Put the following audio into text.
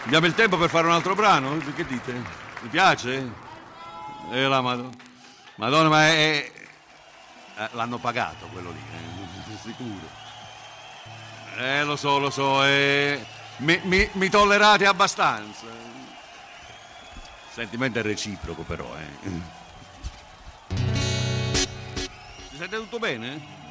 Abbiamo il tempo per fare un altro brano? Che dite? Vi piace? La Madonna, ma è... l'hanno pagato quello lì, sicuro. Lo so, mi tollerate abbastanza. Il sentimento è reciproco però, Si sente tutto bene?